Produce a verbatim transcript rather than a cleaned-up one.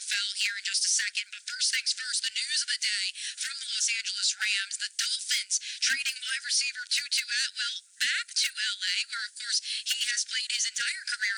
L here in just a second. But first things first, the news of the day from the Los Angeles Rams. The Dolphins trading wide receiver Tutu Atwell back to L A, where, of course, he has played his entire career